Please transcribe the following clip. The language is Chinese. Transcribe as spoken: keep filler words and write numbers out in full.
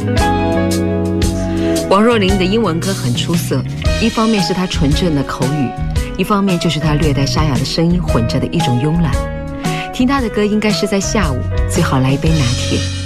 王若琳的英文歌很出色，一方面是她纯正的口语，一方面就是她略带沙哑的声音混着的一种慵懒。听她的歌应该是在下午，最好来一杯拿铁。